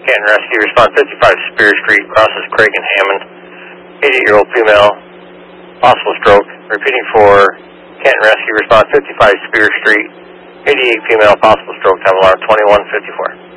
Canton Rescue, respond 55 Spear Street, crosses Craig and Hammond. 88-year-old female, possible stroke. Repeating for Canton Rescue, respond 55 Spear Street. 88 female, possible stroke, time alarm 2154.